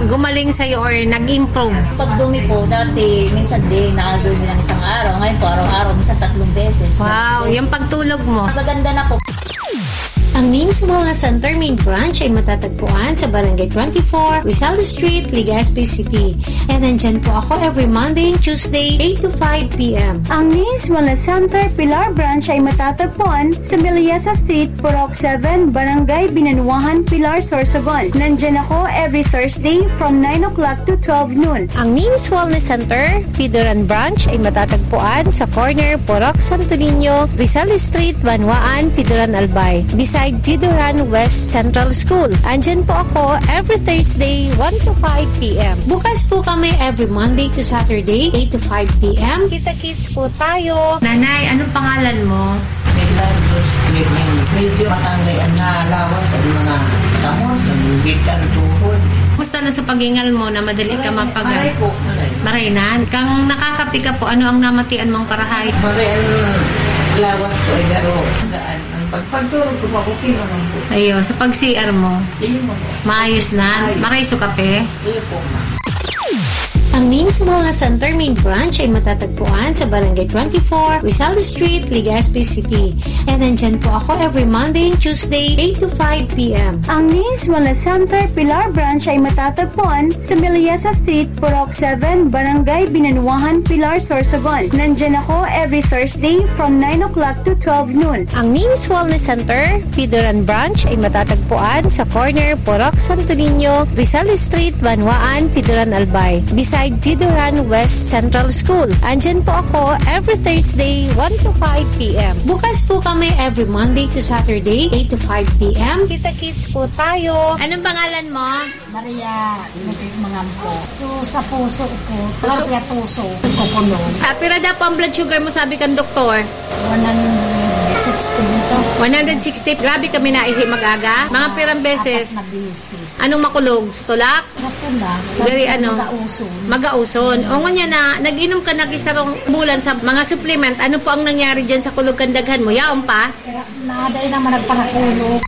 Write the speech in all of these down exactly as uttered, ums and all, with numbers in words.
gumaling sa'yo or nag-improve? Pag dumi po, dati, minsan din, nakadumi lang isang araw. Ngayon po, araw-araw, minsan tatlong beses. Wow, yung pagtulog mo. Magaganda na po. Ang Ning's Wellness Center main branch ay matatagpuan sa Barangay twenty-four, Rizal Street, Legazpi City. And nandyan po ako every Monday and Tuesday, eight to five p.m. Ang Ning's Wellness Center Pilar branch ay matatagpuan sa Meliasa Street, Purok seven, Barangay Binanuahan, Pilar, Sorsogon. Nandyan ako every Thursday from nine o'clock to twelve noon. Ang Ning's Wellness Center, Pidoran branch ay matatagpuan sa corner Purok Santo Niño, Rizal Street, Banwaan, Pidoran, Albay. Beside Pidoran West Central School. Andyan po ako every Thursday, one to five p.m. Bukas po kami every Monday to Saturday, eight to five p.m. Kita-kits po tayo. Nanay, anong pangalan mo? Milagros Clement. Medyo matangay ang nalawas sa mga tamon, nangugitan tuhod. Kumusta na sa paghingal mo na madali ka mapag... Maray po, maray. Marainan. Kang nakakapi ka po, ano ang namatian mong karahay? Maray ang lawas ko ay garo. Gaan. Ang pagpagturog ko pa, okay naman po. Ayun, sa pag-C R mo, Iyo mo po. maayos na. Maraiso kape. Iyo po, ma. Ang Ning's Wellness Center main branch ay matatagpuan sa Barangay twenty-four, Rizal Street, Legazpi City. And nandyan po ako every Monday and Tuesday, eight to five p.m. Ang Ning's Wellness Center Pilar branch ay matatagpuan sa Meliasa Street, Purok seven, Barangay Binanuahan, Pilar, Sorsogon. Nandyan ako every Thursday from nine o'clock to twelve noon. Ang Ning's Wellness Center, Pidoran branch ay matatagpuan sa corner Purok Santo Niño, Rizal Street, Banwaan, Pidoran, Albay. Beside Pidoran West Central School. Andyan po ako every Thursday, one to five p.m. Bukas po kami every Monday to Saturday, eight to five p.m. Kita-kits po tayo. Anong pangalan mo? Maria, Lupis Mangampo. So, sa puso ko, Claudia Tuso, kukulong. Ah, pero daw po ang blood sugar mo, sabi kang doktor? one sixty ito. one sixty. Grabe kami na ihi mag-aga. Mga pirang beses. Apat na beses. Anong makulog? Tulak? Ito na. Very ano? Magauson. Mag-auson. O nga niya na, nag-inom ka nag-isarong bulan sa mga supplement. Ano po ang nangyari dyan sa kulog kandaghan mo? Yaon pa? Kaya nadali naman nagpanakulog.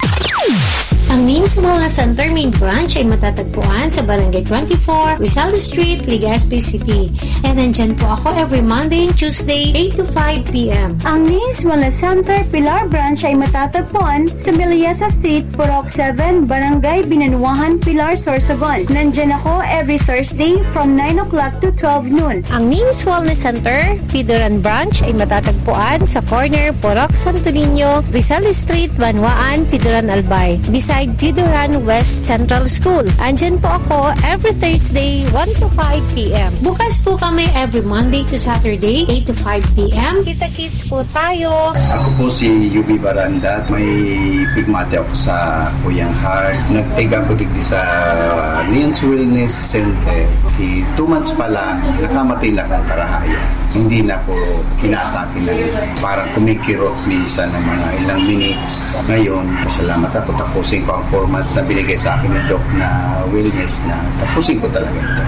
Ang Ning's Wellness Center main branch ay matatagpuan sa Barangay twenty-four, Rizal Street, Legazpi City. And nandyan po ako every Monday and Tuesday, eight to five p.m. Ang Ning's Wellness Center Pilar branch ay matatagpuan sa Meliasa Street, Purok seven, Barangay Binanuahan, Pilar, Sorsogon. Nandyan ako every Thursday from nine o'clock to twelve noon. Ang Ning's Wellness Center, Pidoran branch ay matatagpuan sa corner Purok Santo Niño, Rizal Street, Banwaan, Pidoran, Albay. Beside Pidoran West Central School. Andyan po ako every Thursday, one to five p.m. Bukas po kami every Monday to Saturday, eight to five p.m. Kita-kits po tayo. Ako po si Yubi Baranda. May pigmate ako sa kuyang heart. Nagtiga ko digdi sa Ning's Wellness Center. Di two months pa lang, nakamatay lang ang karahaya. Hindi na po kinaatake na rin. Parang kumikirot minsan ng mga ilang minutes. Ngayon, salamat ako. Tapusin ko ang format na binigay sa akin ng doc na wellness na tapusin ko talaga ito.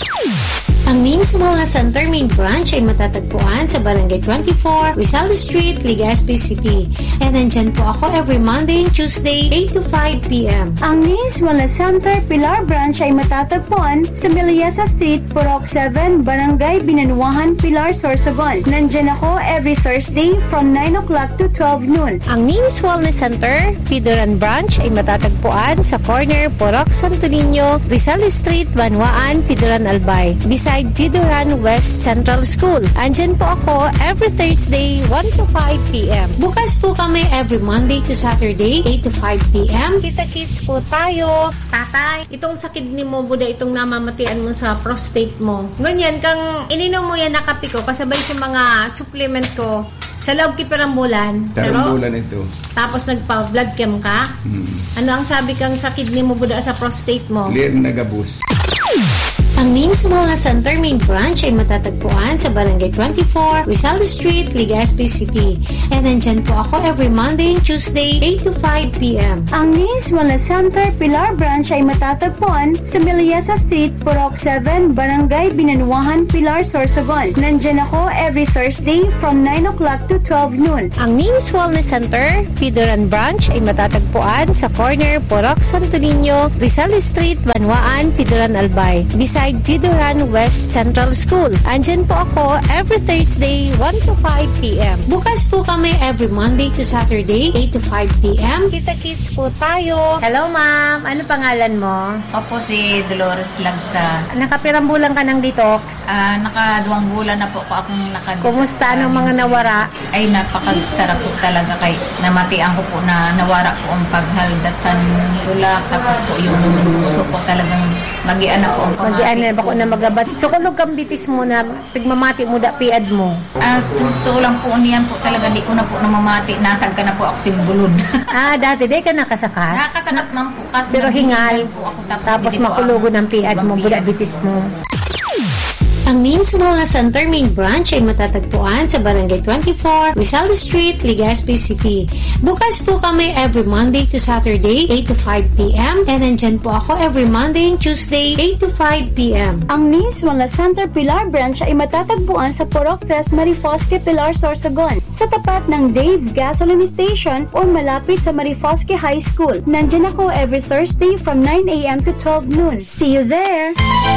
Ang Ning's Wellness Center main branch ay matatagpuan sa Barangay twenty-four, Rizal Street, Legazpi City. And nandyan po ako every Monday and Tuesday, eight to five p.m. Ang Ning's Wellness Center Pilar branch ay matatagpuan sa Meliasa Street, Purok seven, Barangay Binanuahan, Pilar, Sorsogon. Nandyan ako every Thursday from nine o'clock to twelve noon. Ang Ning's Wellness Center, Pidoran branch ay matatagpuan sa corner Purok Santo Niño, Rizal Street, Banwaan, Pidoran, Albay. Beside Pidoran West Central School. Andyan po ako every Thursday, one to five p.m. Bukas po kami every Monday to Saturday, eight to five p.m. Kita-kits po tayo. Tatay, itong sakit ni mo, Buda, itong namamatian mo sa prostate mo. Ganyan, kang ininom mo yan na kape ko, kasabay sa mga supplement ko, sa loob kiperang bulan. Tarong bulan ito. Tapos nagpa-blood chem ka? Hmm. Ano ang sabi kang sakit ni mo, Buda, sa prostate mo? Clear na gabus. Ang Means Wellness Center Main Branch ay matatagpuan sa Barangay twenty-four, Rizal Street, Legazpi City. And nandyan po ako every Monday and Tuesday, eight to five p.m. Ang Means Wellness Center Pilar Branch ay matatagpuan sa Miliasa Street, Purok seven, Barangay Binanuahan, Pilar, Sorsogon. Nandyan ako every Thursday from nine o'clock to twelve noon. Ang Means Wellness Center Pidoran Branch ay matatagpuan sa corner Purok Santo Niño, Rizal Street, Banwaan, Pidoran Albay. Beside Pidoran West Central School. Andyan po ako every Thursday, one to five p.m. Bukas po kami every Monday to Saturday, eight to five p.m. Kita-kits po tayo. Hello, ma'am. Ano pangalan mo? Opo, si Dolores Lagsa. Nakapirang bulan ka ng detox. Ah, nakaduwang bulan na po ako akong nakadetox. Kumusta ang mga nawara? Ay, napakasarap po talaga kay namatian ko po na nawara po ang paghaldatan tulak. Tapos po yung puso ko talagang magian na po ang pamati. Magian na bako na magabat. So kulog kang bitis mo na pigmamati mo da piad mo. Ah, totoo lang po niyan po talaga di ko na po namamati. Nasag ka na po ako simbulod. Ah, dati di ka nakasakat? Nakasakat man po. Kaso Pero hingal. po ako, tapos, Tapos hindi po makulugo ako- ng piad mo, Ibang buda piad. bitis mo. Ang Means Wellness Center Main Branch ay matatagpuan sa Barangay twenty-four, Rizal Street, Legazpi City. Bukas po kami every Monday to Saturday, eight to five p.m. And nandyan po ako every Monday and Tuesday, eight to five p.m. Ang Means Wellness Center Pilar Branch ay matatagpuan sa Purok tres, Marifosque, Pilar, Sorsogon. Sa tapat ng Dave Gasoline Station o malapit sa Marifosque High School. Nandyan ako every Thursday from nine a.m. to twelve noon. See you there!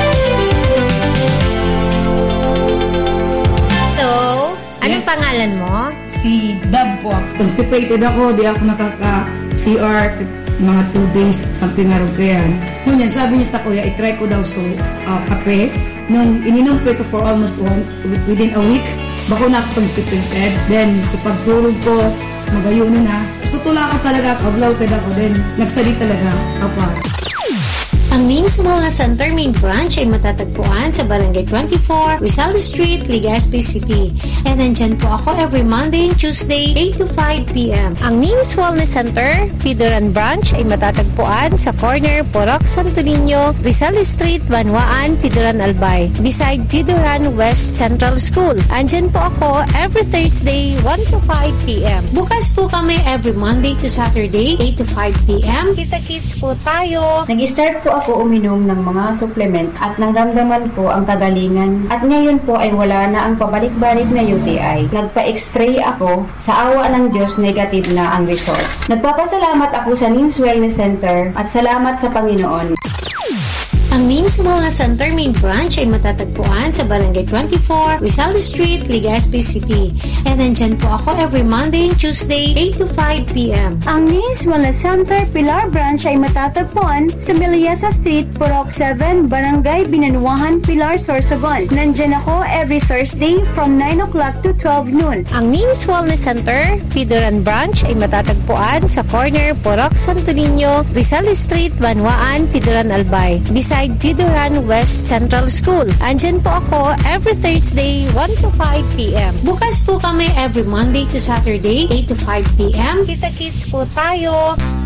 Hello? Anong Yes. pangalan mo? Si Dab po ako. Constipated ako, di ako nakaka-C R mga two days, something nga rin kayan. Ngunyan, sabi niya sa kuya, i-try ko daw so uh, kape. Nung ininom ko ito for almost one, within a week, bako na ako constipated. Then, sa pagtulog ko, magayuno na. So, tula ako talaga, kablaw-ted ako. Then, nagsalit talaga sa par. Ang Means Wellness Center Main Branch ay matatagpuan sa Barangay twenty-four, Rizal Street, Legazpi City. And nandyan po ako every Monday and Tuesday, eight to five p.m. Ang Means Wellness Center Pidoran Branch ay matatagpuan sa corner Purok Santo Niño, Rizal Street, Banwaan, Pidoran Albay. Beside Pidoran West Central School. Andyan po ako every Thursday, one to five p.m. Bukas po kami every Monday to Saturday, eight to five p.m. Kita-kits po tayo. Nag-start po ako uminom ng mga supplement at nangramdaman ko ang kagalingan at ngayon po ay wala na ang pabalik-balik na U T I. Nagpa-x-ray ako, sa awa ng Diyos negative na ang result. Nagpapasalamat ako sa Means Wellness Center at salamat sa Panginoon. Ang Means Wellness Center Main Branch ay matatagpuan sa Barangay twenty-four, Rizal Street, Legazpi City. And nandyan po ako every Monday and Tuesday, eight to five p.m. Ang Means Wellness Center Pilar Branch ay matatagpuan sa Miliasa Street, Purok seven, Barangay Binanuahan, Pilar, Sorsogon. Nandyan ako every Thursday from nine o'clock to twelve noon. Ang Means Wellness Center Pidoran Branch ay matatagpuan sa corner Purok Santo Niño, Rizal Street, Banwaan, Pidoran Albay. Beside Pidoran West Central School. Andyan po ako every Thursday, one to five p.m. Bukas po kami every Monday to Saturday, eight to five p.m. Kita-kits po tayo.